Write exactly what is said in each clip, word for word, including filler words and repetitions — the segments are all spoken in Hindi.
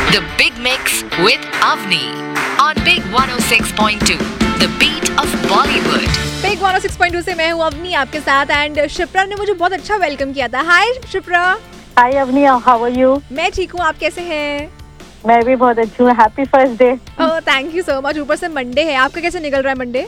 The Big Mix with Avni on Big one oh six point two, the beat of Bollywood. Big one O six point two से मैं हूँ अवनी आपके साथ एंड शिप्रा ने मुझे बहुत अच्छा वेलकम किया था. हाय शिप्रा. हाय अवनी, हाउ आर यू? मैं ठीक हूँ, आप कैसे हैं? मैं भी बहुत अच्छी हूँ. Happy first day. Oh thank you so much. ऊपर से मंडे है, आपका कैसे निकल रहा है मंडे?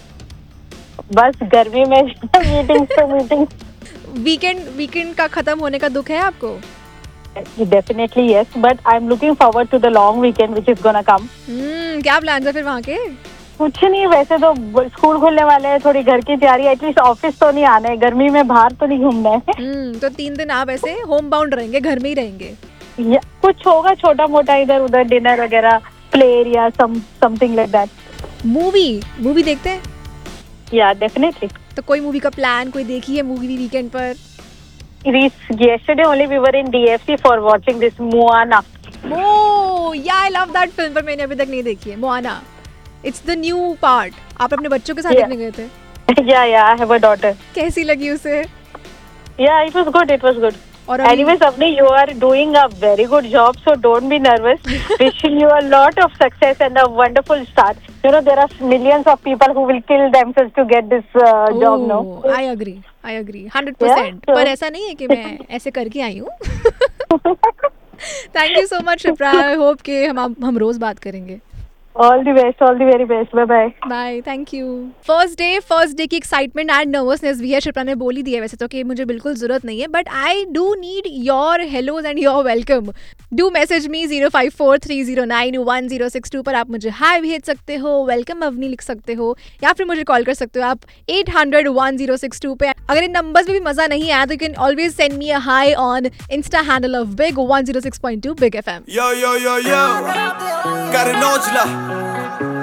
बस गर्मी में मीटिंग पे मीटिंग. वीकेंड वीकेंड का खत्म होने का दुख है आपको? Definitely yes, but I am looking forward to the long weekend which is gonna come. हम्म क्या प्लान है फिर वहाँ के? कुछ नहीं, वैसे तो स्कूल खुलने वाले हैं, थोड़ी घर की तैयारी. एटलीस्ट ऑफिस तो नहीं आना है, गर्मी में बाहर तो नहीं घूमना है. हम्म तो तीन दिन आप ऐसे होम बाउंड रहेंगे, घर में ही रहेंगे? या, कुछ होगा छोटा मोटा इधर उधर, डिनर वगैरह, प्ले या some something like that. Movie movie देखते हैं? या डेफिनेटली. तो कोई मूवी का प्लान, कोई देखी है मूवी वीकेंड पर? Yesterday only we were in D F C for watching this Moana. ओह या आई लव दैट फिल्म, पर मैंने अभी तक नहीं देखी है Moana. It's the new part. आप अपने बच्चों के साथ Yeah. देखने गए थे? Yeah, yeah, I have a daughter. कैसी लगी उसे? Yeah, it was good. It was good. और अभी- Anyways, Avni, you are doing a very good job, so don't be nervous. Wishing you a lot of success and a wonderful start. You know, there are millions of people who will kill themselves to get this uh, job now. I agree I agree hundred percent. Yeah, so- पर ऐसा नहीं है कि मैं ऐसे करके आई हूँ. Thank you so much Shipra. I hope कि हम हम रोज बात करेंगे. All the best, all the very best. Bye bye. Bye. Thank you. First day first day की एक्साइटमेंट एंड नर्वसनेस भी है. शिप्रा ने बोल ही दिया वैसे तो कि मुझे बिल्कुल जरूरत नहीं है, but I do need your halos and your welcome. Do message me zero five four three zero nine one zero six to पर. आप मुझे हाय भेज सकते हो, वेलकम अवनी लिख सकते हो, या फिर मुझे कॉल कर सकते हो आप eight hundred one zero six to पे. अगर इन नंबर्स में भी मजा नहीं आया तो you can always send me a high on Insta handle of big one zero six point two big F M. Yo, yo, yo, yo. Got an Ojla.